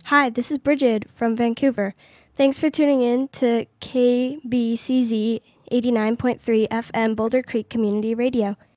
Hi, this is Bridget from Vancouver. Thanks for tuning in to KBCZ 89.3 FM Boulder Creek Community Radio.